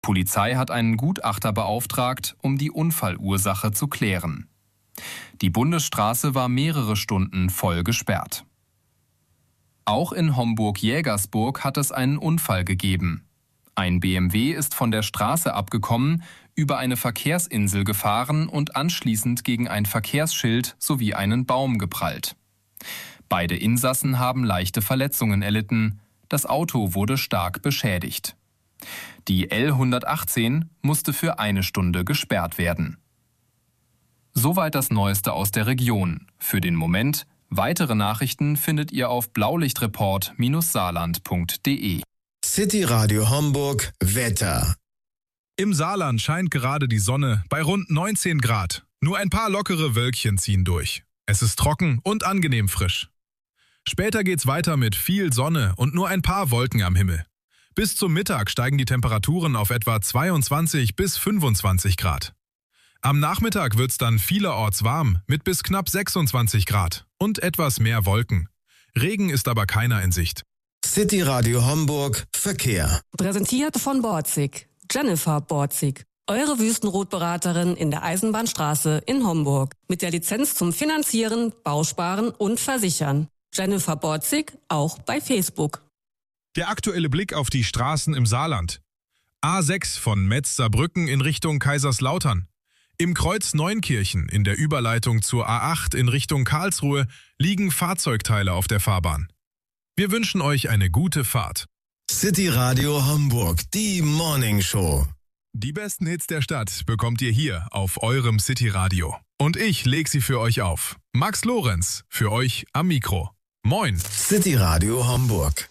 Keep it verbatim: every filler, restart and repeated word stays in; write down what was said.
Polizei hat einen Gutachter beauftragt, um die Unfallursache zu klären. Die Bundesstraße war mehrere Stunden voll gesperrt. Auch in Homburg-Jägersburg hat es einen Unfall gegeben. Ein B M W ist von der Straße abgekommen, über eine Verkehrsinsel gefahren und anschließend gegen ein Verkehrsschild sowie einen Baum geprallt. Beide Insassen haben leichte Verletzungen erlitten. Das Auto wurde stark beschädigt. Die L hundertachtzehn musste für eine Stunde gesperrt werden. Soweit das Neueste aus der Region. Für den Moment. Weitere Nachrichten findet ihr auf blaulichtreport Saarland punkt de. City Radio Homburg Wetter. Im Saarland scheint gerade die Sonne bei rund neunzehn Grad. Nur ein paar lockere Wölkchen ziehen durch. Es ist trocken und angenehm frisch. Später geht's weiter mit viel Sonne und nur ein paar Wolken am Himmel. Bis zum Mittag steigen die Temperaturen auf etwa zweiundzwanzig bis fünfundzwanzig Grad. Am Nachmittag wird's dann vielerorts warm mit bis knapp sechsundzwanzig Grad und etwas mehr Wolken. Regen ist aber keiner in Sicht. City Radio Homburg Verkehr. Präsentiert von Borzig. Jennifer Borzig. Eure Wüstenrotberaterin in der Eisenbahnstraße in Homburg. Mit der Lizenz zum Finanzieren, Bausparen und Versichern. Jennifer Borzig auch bei Facebook. Der aktuelle Blick auf die Straßen im Saarland. A sechs von Metz-Saarbrücken in Richtung Kaiserslautern. Im Kreuz Neunkirchen in der Überleitung zur A acht in Richtung Karlsruhe liegen Fahrzeugteile auf der Fahrbahn. Wir wünschen euch eine gute Fahrt. City Radio Homburg, die Morning Show. Die besten Hits der Stadt bekommt ihr hier auf eurem City Radio. Und ich leg sie für euch auf. Max Lorenz, für euch am Mikro. Moin. City Radio Homburg.